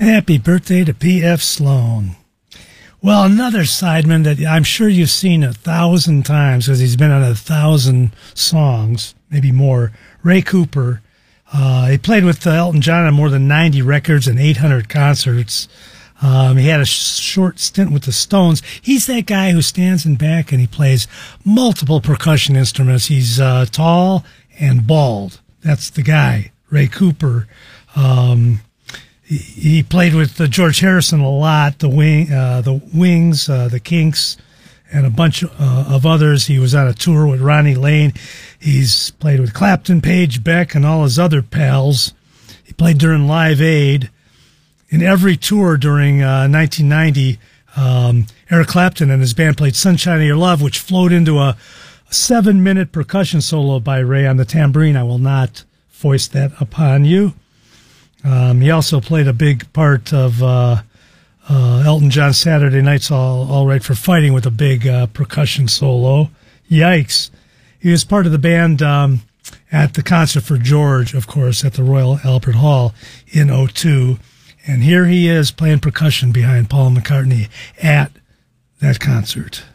Happy birthday to P.F. Sloan. Well, another sideman that I'm sure you've seen 1,000 times because he's been on 1,000 songs, maybe more, Ray Cooper. He played with Elton John on more than 90 records and 800 concerts. He had a short stint with the Stones. He's that guy who stands in back and he plays multiple percussion instruments. He's tall and bald. That's the guy, Ray Cooper. He played with George Harrison a lot, the Wings, the Kinks, and a bunch of others. He was on a tour with Ronnie Lane. He's played with Clapton, Page, Beck, and all his other pals. He played during Live Aid. In every tour during 1990, Eric Clapton and his band played Sunshine of Your Love, which flowed into a 7-minute percussion solo by Ray on the tambourine. I will not foist that upon you. He also played a big part of Elton John's Saturday Night's All Right for Fighting with a big percussion solo. Yikes. He was part of the band at the concert for George, of course, at the Royal Albert Hall in '02. And here he is playing percussion behind Paul McCartney at that concert.